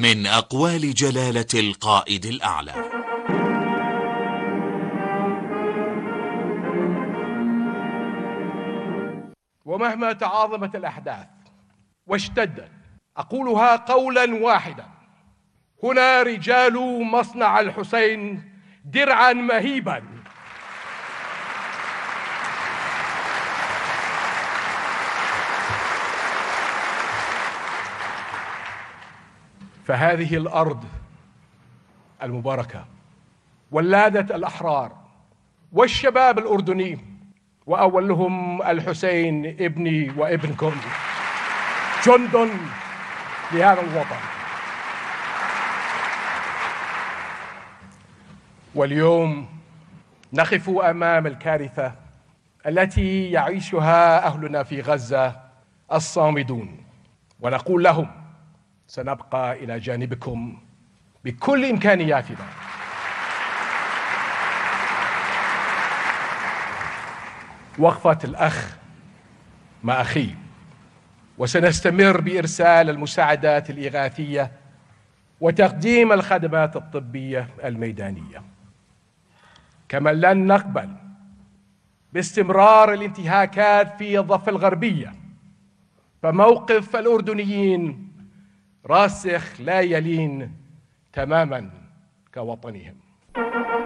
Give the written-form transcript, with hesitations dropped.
من أقوال جلالة القائد الأعلى. ومهما تعاظمت الأحداث واشتدت، أقولها قولا واحدا: هنا رجال مصنع الحسين درعا مهيبا فهذه الأرض المباركة ولادة الأحرار والشباب الأردني، وأولهم الحسين ابني وابنكم، جند لهذا الوطن. واليوم نقف أمام الكارثة التي يعيشها أهلنا في غزة الصامدون، ونقول لهم: سنبقى إلى جانبكم بكل إمكانياتنا. وقفة الأخ مع أخيه، وسنستمر بإرسال المساعدات الإغاثية وتقديم الخدمات الطبية الميدانية. كما لن نقبل باستمرار الانتهاكات في الضفة الغربية، فموقف الأردنيين راسخ لا يلين تماما كوطنهم.